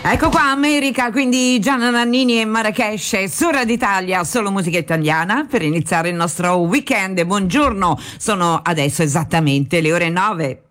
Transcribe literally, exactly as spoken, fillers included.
Ecco qua America, quindi Gianna Nannini e Marrakesh su Radio Italia, solo musica italiana per iniziare il nostro weekend. Buongiorno, sono adesso esattamente le ore nove.